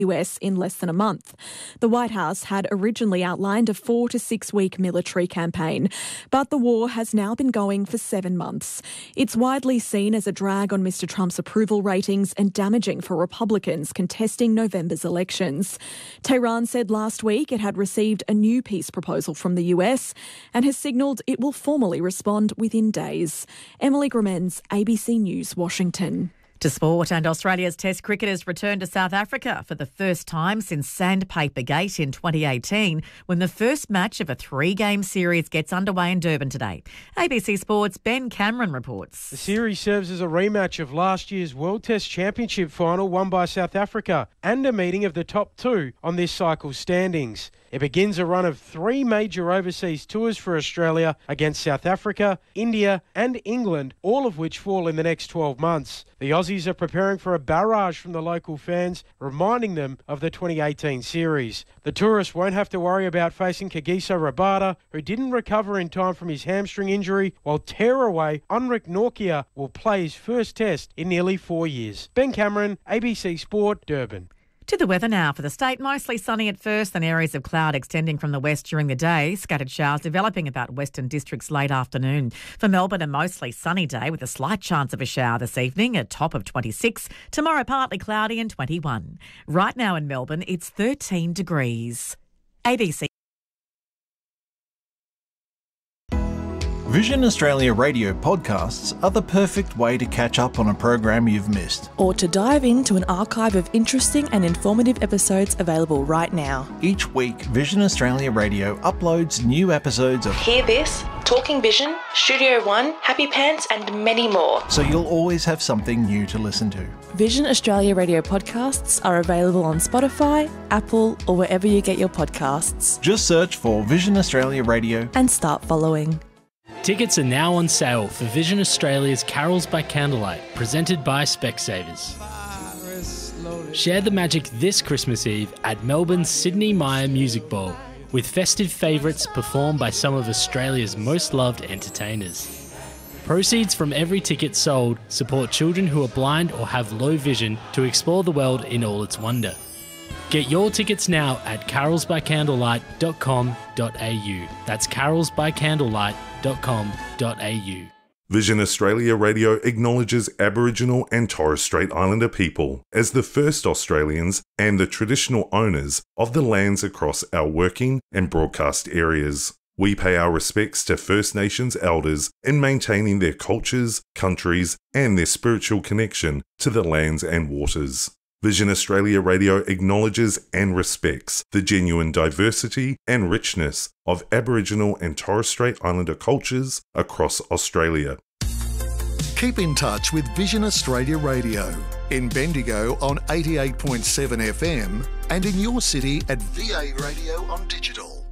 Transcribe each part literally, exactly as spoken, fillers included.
U S in less than a month. The White House had originally outlined a four to six week military campaign, but the war has now been going for seven months. It's widely seen as a drag on Mister Trump's approval ratings and damaging for Republicans contesting November's elections. Tehran said last week it had received a new peace proposal from the U S and has signalled it will formally respond within days. Emily Gremens, A B C News, Washington. To sport, and Australia's Test cricketers return to South Africa for the first time since Sandpaper Gate in twenty eighteen, when the first match of a three-game series gets underway in Durban today. A B C Sport's Ben Cameron reports. The series serves as a rematch of last year's World Test Championship final won by South Africa and a meeting of the top two on this cycle's standings. It begins a run of three major overseas tours for Australia against South Africa, India and England, all of which fall in the next twelve months. The Aussies are preparing for a barrage from the local fans, reminding them of the twenty eighteen series. The tourists won't have to worry about facing Kagiso Rabada, who didn't recover in time from his hamstring injury, while tearaway Henrik Nortje will play his first test in nearly four years. Ben Cameron, A B C Sport, Durban. To the weather now. For the state, mostly sunny at first, then areas of cloud extending from the west during the day. Scattered showers developing about western districts late afternoon. For Melbourne, a mostly sunny day with a slight chance of a shower this evening, a top of twenty-six. Tomorrow, partly cloudy and twenty-one. Right now in Melbourne, it's thirteen degrees. A B C. Vision Australia radio podcasts are the perfect way to catch up on a program you've missed. Or to dive into an archive of interesting and informative episodes available right now. Each week, Vision Australia Radio uploads new episodes of Hear This, Talking Vision, Studio One, Happy Pants and many more. So you'll always have something new to listen to. Vision Australia radio podcasts are available on Spotify, Apple or wherever you get your podcasts. Just search for Vision Australia Radio and start following. Tickets are now on sale for Vision Australia's Carols by Candlelight, presented by Specsavers. Share the magic this Christmas Eve at Melbourne's Sydney Myer Music Bowl, with festive favourites performed by some of Australia's most loved entertainers. Proceeds from every ticket sold support children who are blind or have low vision to explore the world in all its wonder. Get your tickets now at carols by candlelight dot com dot a u. That's carols by candlelight dot com dot a u. Vision Australia Radio acknowledges Aboriginal and Torres Strait Islander people as the first Australians and the traditional owners of the lands across our working and broadcast areas. We pay our respects to First Nations elders in maintaining their cultures, countries, and their spiritual connection to the lands and waters. Vision Australia Radio acknowledges and respects the genuine diversity and richness of Aboriginal and Torres Strait Islander cultures across Australia. Keep in touch with Vision Australia Radio in Bendigo on eighty-eight point seven F M and in your city at V A Radio on digital.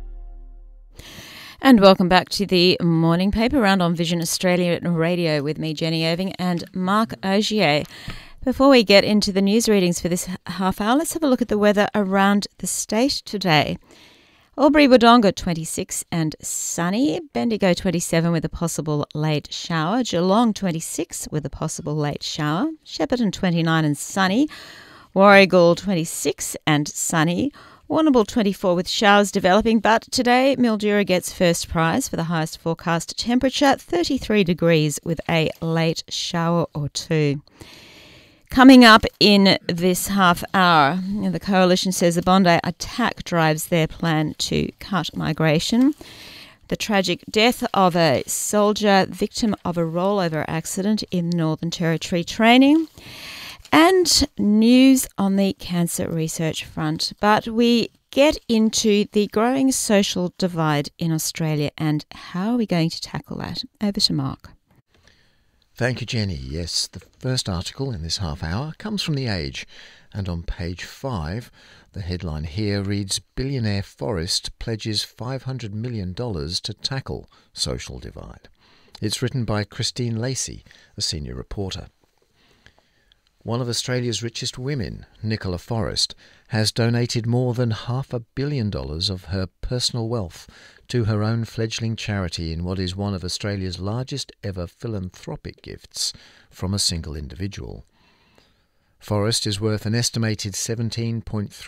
And welcome back to the morning paper round on Vision Australia Radio with me, Jenny Irving, and Mark Ogier. Before we get into the news readings for this half hour, let's have a look at the weather around the state today. Albury-Wodonga twenty-six and sunny, Bendigo twenty-seven with a possible late shower, Geelong twenty-six with a possible late shower, Shepparton twenty-nine and sunny, Warragul twenty-six and sunny, Warrnambool twenty-four with showers developing, but today Mildura gets first prize for the highest forecast temperature, thirty-three degrees with a late shower or two. Coming up in this half hour, the Coalition says the Bondi attack drives their plan to cut migration. The tragic death of a soldier victim of a rollover accident in the Northern Territory training. And news on the cancer research front. But we get into the growing social divide in Australia and how are we going to tackle that? Over to Mark. Thank you, Jenny. Yes, the first article in this half hour comes from The Age, and on page five, the headline here reads, Billionaire Forrest pledges five hundred million dollars to tackle social divide. It's written by Christine Lacey, a senior reporter. One of Australia's richest women, Nicola Forrest, has donated more than half a billion dollars of her personal wealth to her own fledgling charity in what is one of Australia's largest ever philanthropic gifts from a single individual. Forest is worth an estimated seventeen point three